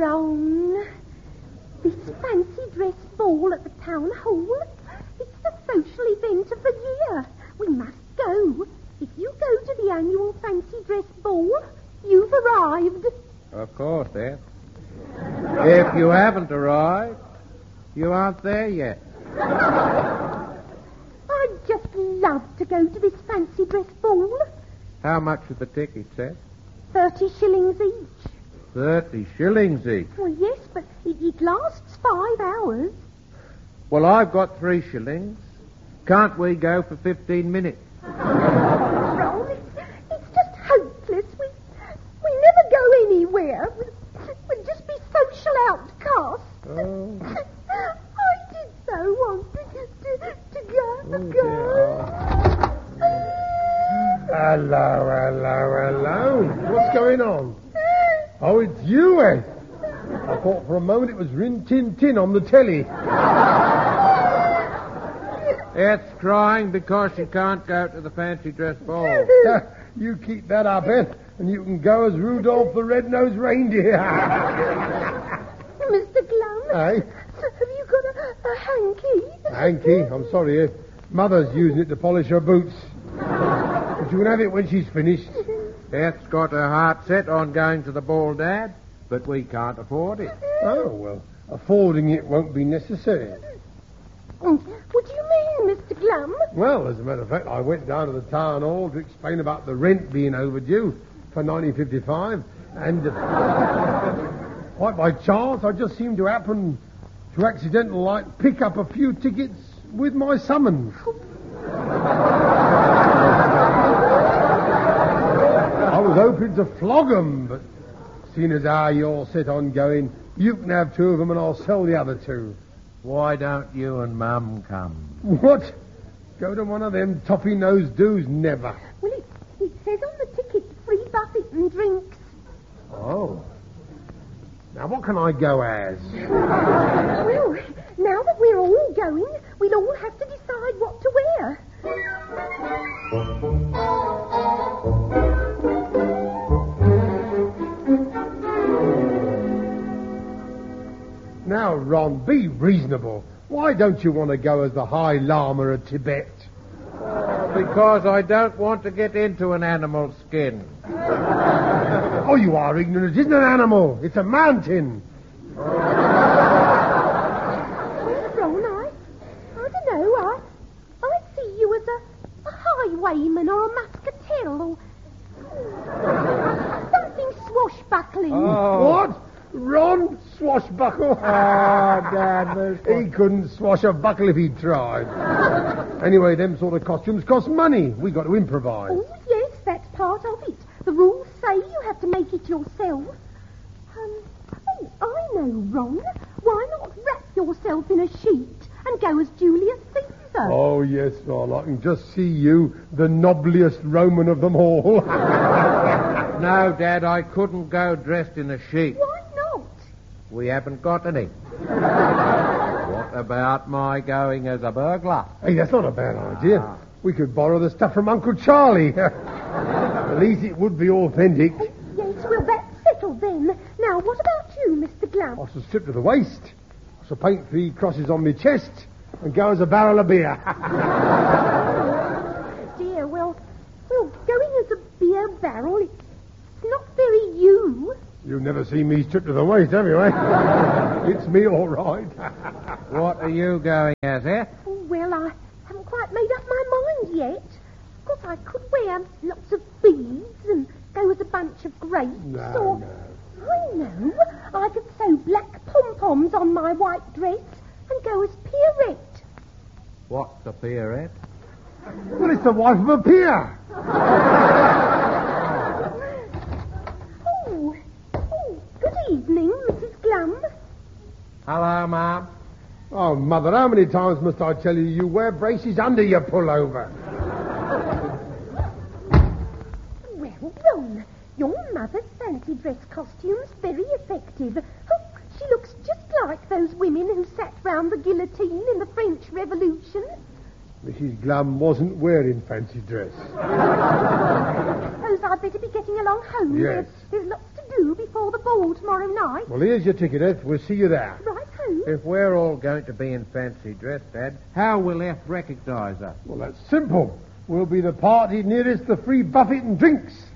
Ron, this fancy dress ball at the town hall, it's the social event of the year. We must go. If you go to the annual fancy dress ball, you've arrived. Of course, Ed. If you haven't arrived, you aren't there yet. I'd just love to go to this fancy dress ball. How much are the tickets, Ed? 30 shillings each. 30 shillings each. Well, yes, but it lasts 5 hours. Well, I've got 3 shillings. Can't we go for 15 minutes? Ron, it's just hopeless. We never go anywhere. We'd just be social outcasts. Oh. I did so want to go. Hello. What's going on? Oh, it's you, Ed. I thought for a moment it was Rin Tin Tin on the telly. Ed's crying because she can't go to the fancy dress ball. You keep that up, Ed, and you can go as Rudolph the Red-Nosed Reindeer. Mr. Glum, Hey? have you got a hanky? Hanky, I'm sorry, Ed. Mother's using it to polish her boots. But you can have it when she's finished. Ed's got her heart set on going to the ball, Dad, but we can't afford it. Oh, well, affording it won't be necessary. What do you mean, Mr. Glum? Well, as a matter of fact, I went down to the town hall to explain about the rent being overdue for 1955, and quite by chance, I just seemed to happen to accidentally, pick up a few tickets with my summons. I was hoping to flog 'em, but seeing as how you're set on going, you can have 2 of them and I'll sell the other 2. Why don't you and Mum come? What? Go to one of them toppy-nosed doos? Never. Well, it says on the ticket, free buffet and drinks. Oh. Now, what can I go as? Well, now that we're all going, we'll all have to decide what to wear. Now, Ron, be reasonable. Why don't you want to go as the High Lama of Tibet? Because I don't want to get into an animal skin. Oh, you are ignorant. It isn't an animal. It's a mountain. Ron, I don't know. I see you as a highwayman or a muscatel or something swashbuckling. Oh. What? Ron Swashbuckle? Dad, He couldn't swash a buckle if he tried. Anyway, them sort of costumes cost money. We got to improvise. Oh, yes, that's part of it. The rules say you have to make it yourself. I know, Ron. Why not wrap yourself in a sheet and go as Julius Caesar? Oh, yes, Ron. I can just see you, the nobliest Roman of them all. No, Dad, I couldn't go dressed in a sheet. Why not? We haven't got any. What about my going as a burglar? Hey, that's not a bad idea. We could borrow the stuff from Uncle Charlie. At least it would be authentic. Yes, well, that's settled then. Now, what about you, Mr. Glum? I shall strip to the waist. I shall paint 3 crosses on my chest and go as a barrel of beer. Dear, well, going as a beer barrel, it's not very you. You've never seen me strip to the waist, have you, eh? It's me, all right. What are you going as, eh? Oh, well, I haven't quite made up my mind yet. Of course, I could wear lots of beads and go as a bunch of grapes. No. I know. I could sew black pom-poms on my white dress and go as Pierrette. What's a Pierrette? Well, it's the wife of a peer. Oh, good evening, Mrs. Glum. Hello, Mum. Oh, Mother, how many times must I tell you you wear braces under your pullover? Well, Ron, your mother's fancy dress costume's very effective. Oh, she looks just like those women who sat round the guillotine in the French Revolution. Mrs. Glum wasn't wearing fancy dress. Suppose I'd better be getting along home. Yes. There's lots to do through before the ball tomorrow night? Well, here's your ticket, Eth. We'll see you there. Right home. If we're all going to be in fancy dress, Dad, how will F recognise us? Well, that's simple. We'll be the party nearest the free buffet and drinks.